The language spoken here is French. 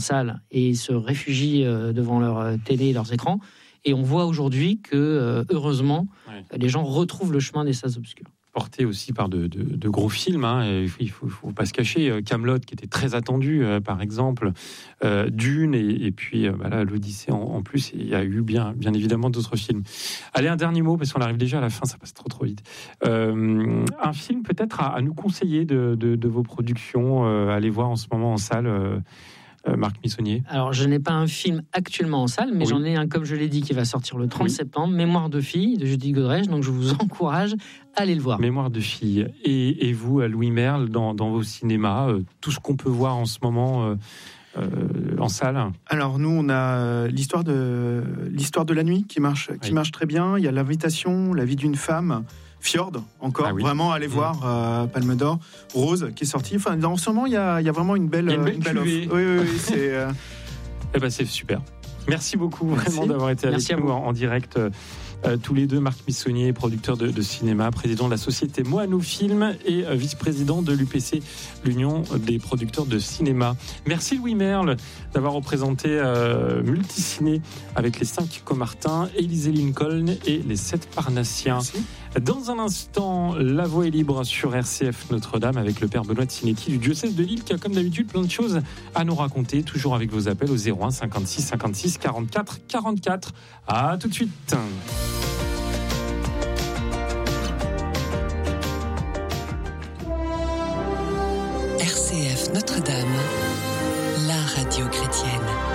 salle et se réfugient devant leur télé et leurs écrans. Et on voit aujourd'hui que, heureusement, les gens retrouvent le chemin des salles obscures. Porté aussi par de gros films, hein. Il faut pas se cacher. Kaamelott, qui était très attendu, par exemple, Dune, et puis là, l'Odyssée en plus. Il y a eu bien évidemment d'autres films. Allez, un dernier mot, parce qu'on arrive déjà à la fin, ça passe trop vite. Un film peut-être à nous conseiller de vos productions, allez voir en ce moment en salle. Marc Missonnier. Alors, je n'ai pas un film actuellement en salle, mais j'en ai un, comme je l'ai dit, qui va sortir le 30 septembre, Mémoire de fille, de Judith Godrèche, donc je vous encourage à aller le voir. Mémoire de fille. Et vous, Louis Merle, dans vos cinémas, tout ce qu'on peut voir en ce moment en salle? Alors, nous, on a l'histoire de la nuit qui marche très bien. Il y a L'invitation, La vie d'une femme, Fjord, encore, vraiment aller voir Palme d'Or, Rose qui est sortie. Enfin, en ce moment, il y a vraiment une belle offre. Oui, c'est. C'est super. Merci beaucoup vraiment d'avoir été avec nous en direct. Tous les deux, Marc Missonnier, producteur de cinéma, président de la société Moano Film et vice-président de l'UPC, l'Union des producteurs de cinéma. Merci Louis Merle d'avoir représenté Multiciné avec les 5 Comartins, Élysée Lincoln et les 7 Parnassiens. Merci. Dans un instant, La Voix est libre sur RCF Notre-Dame avec le père Benoît de Sinetti du diocèse de Lille qui a comme d'habitude plein de choses à nous raconter, toujours avec vos appels au 01 56 56 44 44. À tout de suite. RCF Notre-Dame, la radio chrétienne.